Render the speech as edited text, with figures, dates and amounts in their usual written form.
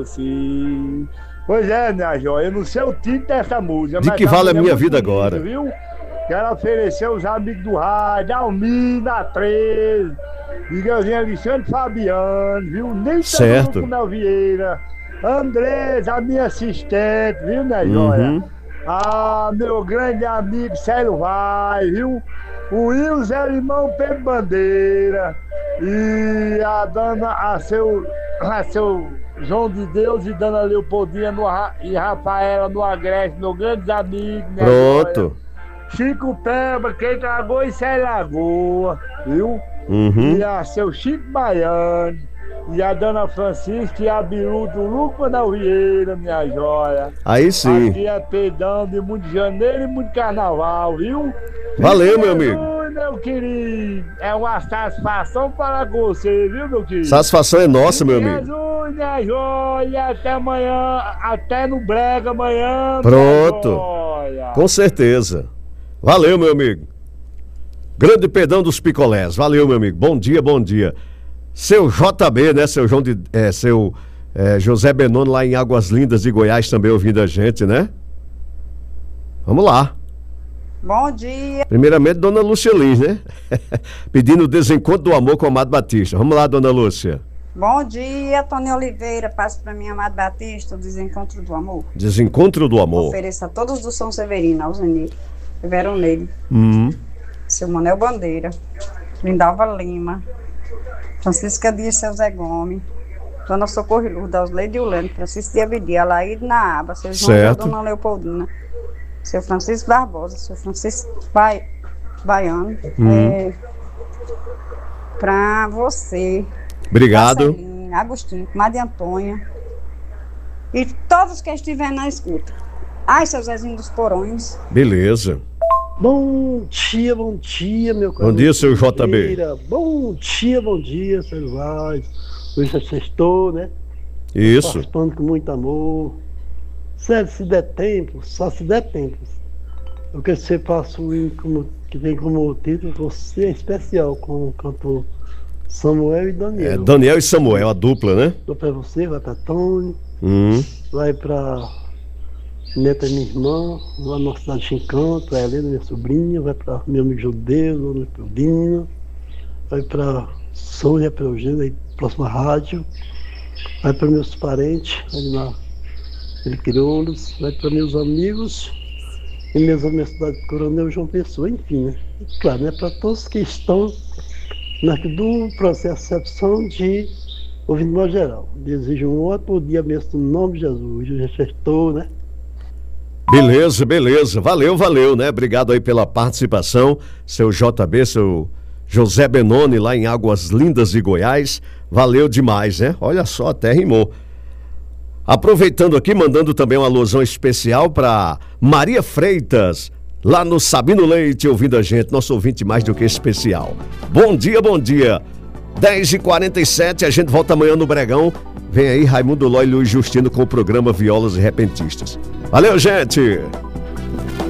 Sim. Pois é, minha joia, eu não sei o título dessa música. De mas que essa vale a música é minha muito vida bonita, agora? Viu? Quero oferecer os amigos do rádio, Almir, na 13, Miguelzinho Alexandre Fabiano, viu? Nem todo mundo Certo. com Mel Vieira, Andrés, a minha assistente, viu, minha joia? Uhum. Ah, meu grande amigo Célio Vai, viu? O Wilson Limão Pedro Bandeira e a seu João de Deus e Dona Leopoldina e Rafaela no Agreste, meus grandes amigos, minha joia. Pronto. Chico Peba, quem Lagoa e Cé Lagoa, viu? E Uhum. a seu Chico Baiano, e a Dona Francisca e a Biru do Lucas da Vieira, minha joia. Aí sim. Aqui é pedão de muito janeiro e muito carnaval, viu? Valeu, meu Jesus, amigo. meu querido, é uma satisfação falar com você, viu, meu querido? Satisfação é nossa, meu amigo. Jesus, minha joia, até amanhã, até no brega amanhã, Pronto. minha joia. Com certeza. Valeu, meu amigo. Grande Pedão dos Picolés. Valeu, meu amigo. Bom dia, bom dia. Seu JB, né? Seu João de. José Benoni lá em Águas Lindas de Goiás também ouvindo a gente, né? Vamos lá. Bom dia. Primeiramente, Dona Lúcia Lins, né? Pedindo o desencontro do amor com o Amado Batista. Vamos lá, Dona Lúcia. Bom dia, Tony Oliveira. Passe para mim, Amado Batista, o Desencontro do Amor. Desencontro do amor. Ofereça a todos do São Severino, Alzenir, Veronelli, seu Manel Bandeira, Lindalva Lima, Francisca Dias, seu Zé Gomes, Dona Socorro Lourdes, Osleide Ulene, Francisco de Avidia, Alaíde na Aba, seu João e Dona Leopoldina, seu Francisco Barbosa, seu Francisco Baiano, para você. Obrigado. Marcelinho, Agostinho, Maria Antônia e todos que estiverem na escuta. Ai, seu Zezinho dos Porões. Beleza. Bom dia, meu caro. Bom dia, seu JB. Bom dia, seu Vaz. Hoje é sextou, né? Isso. Participando com muito amor. Sério, se der tempo, só se der tempo. Eu quero que você faça um hino que tem como título Você é Especial, com o cantor Samuel e Daniel. É, Daniel e Samuel, a dupla, né? Dou pra você, vai pra Tony, vai pra Neta, minha irmã, lá na cidade de Encanto, a Helena, minha sobrinha, vai pra meu amigo Judeu, Dona Leopoldina, vai pra Sônia, pra Eugênia, próxima rádio, vai pra meus parentes, ali na Crioulos, vai para meus amigos e minhas cidade de Coronel João Pessoa, enfim, né? E, claro, né, para todos que estão do processo de recepção de ouvindo modo geral. Desejo um ótimo dia mesmo no nome de Jesus. Já sextou, né? Beleza. Valeu, né? Obrigado aí pela participação, seu JB, seu José Benoni lá em Águas Lindas de Goiás. Valeu demais, né? Olha só, até rimou. Aproveitando aqui, mandando também uma alusão especial para Maria Freitas, lá no Sabino Leite, ouvindo a gente, nosso ouvinte mais do que especial. Bom dia. 10h47, a gente volta amanhã no Bregão. Vem aí Raimundo Ló e Luiz Justino com o programa Violas e Repentistas. Valeu, gente!